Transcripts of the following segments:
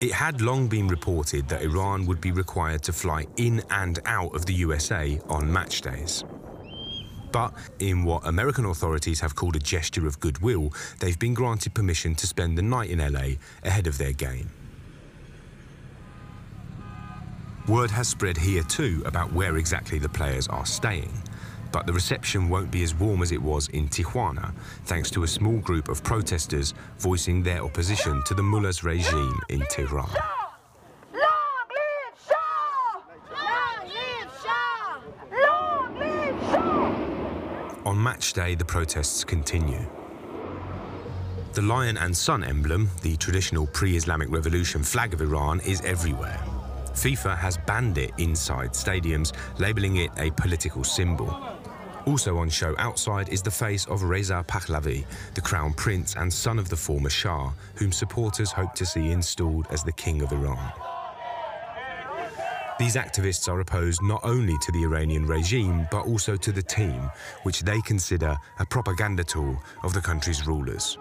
It had long been reported that Iran would be required to fly in and out of the USA on match days. But in what American authorities have called a gesture of goodwill, they've been granted permission to spend the night in LA ahead of their game. Word has spread here too about where exactly the players are staying. But the reception won't be as warm as it was in Tijuana, thanks to a small group of protesters voicing their opposition to the mullah's regime in Tehran. On match day, the protests continue. The lion and sun emblem, the traditional pre-Islamic Revolution flag of Iran, is everywhere. FIFA has banned it inside stadiums, labelling it a political symbol. Also on show outside is the face of Reza Pahlavi, the crown prince and son of the former Shah, whom supporters hope to see installed as the king of Iran. These activists are opposed not only to the Iranian regime, but also to the team, which they consider a propaganda tool of the country's rulers.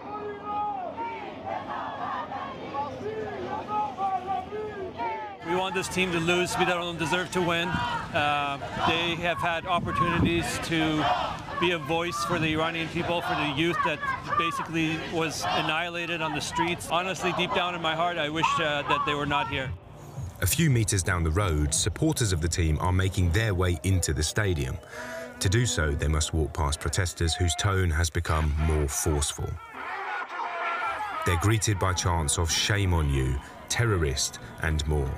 We want this team to lose. We don't deserve to win. They have had opportunities to be a voice for the Iranian people, for the youth that basically was annihilated on the streets. Honestly, deep down in my heart, I wish that they were not here. A few meters down the road, supporters of the team are making their way into the stadium. To do so, they must walk past protesters whose tone has become more forceful. They're greeted by chants of "Shame on you," "terrorist," and more.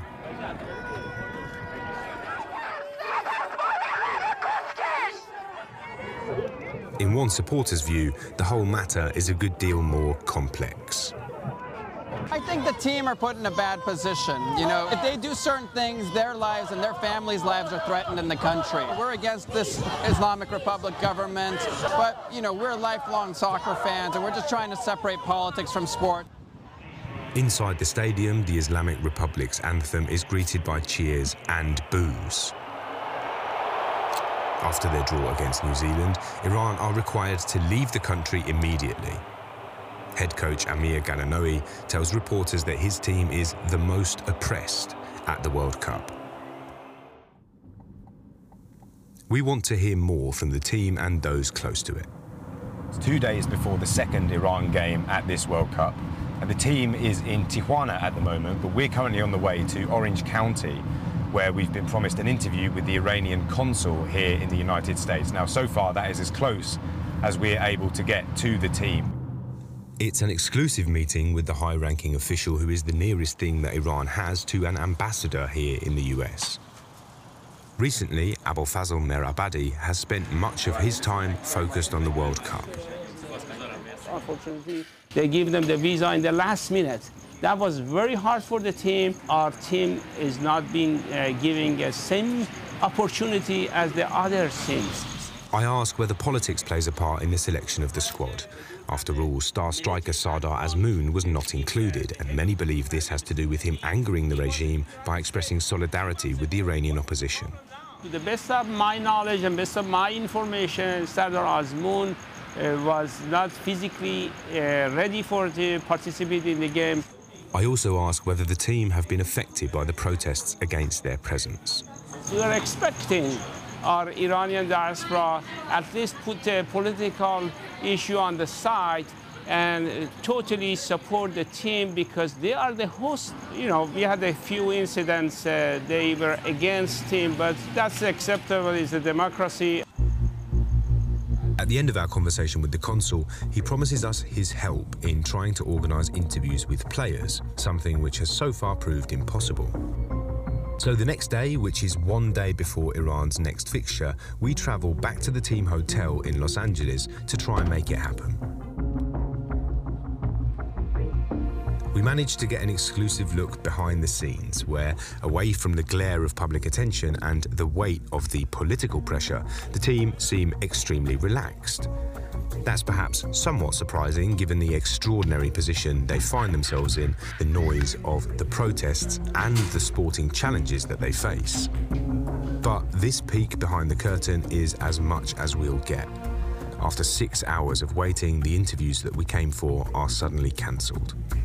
In one supporter's view, the whole matter is a good deal more complex. I think the team are put in a bad position. You know, if they do certain things, their lives and their families' lives are threatened in the country. We're against this Islamic Republic government, but, you know, we're lifelong soccer fans, and we're just trying to separate politics from sport. Inside the stadium, the Islamic Republic's anthem is greeted by cheers and boos. After their draw against New Zealand, Iran are required to leave the country immediately. Head coach Amir Ghananoui tells reporters that his team is the most oppressed at the World Cup. We want to hear more from the team and those close to it. It's 2 days before the second Iran game at this World Cup, and the team is in Tijuana at the moment, but we're currently on the way to Orange County, where we've been promised an interview with the Iranian consul here in the United States. Now, so far, that is as close as we're able to get to the team. It's an exclusive meeting with the high-ranking official who is the nearest thing that Iran has to an ambassador here in the US. Recently, Abolfazl Mehrabadi has spent much of his time focused on the World Cup. Unfortunately, they give them the visa in the last minute. That was very hard for the team. Our team is not being giving the same opportunity as the other teams. I ask whether politics plays a part in the selection of the squad. After all, star striker Sardar Azmoun was not included, and many believe this has to do with him angering the regime by expressing solidarity with the Iranian opposition. To the best of my knowledge and best of my information, Sardar Azmoun was not physically ready to participate in the game. I also ask whether the team have been affected by the protests against their presence. We are expecting our Iranian diaspora at least put a political issue on the side and totally support the team because they are the host. You know, we had a few incidents, they were against team, but that's acceptable, it's a democracy. At the end of our conversation with the consul, he promises us his help in trying to organise interviews with players, something which has so far proved impossible. So the next day, which is 1 day before Iran's next fixture, we travel back to the team hotel in Los Angeles to try and make it happen. We managed to get an exclusive look behind the scenes where, away from the glare of public attention and the weight of the political pressure, the team seem extremely relaxed. That's perhaps somewhat surprising given the extraordinary position they find themselves in, the noise of the protests and the sporting challenges that they face. But this peek behind the curtain is as much as we'll get. After 6 hours of waiting, the interviews that we came for are suddenly cancelled.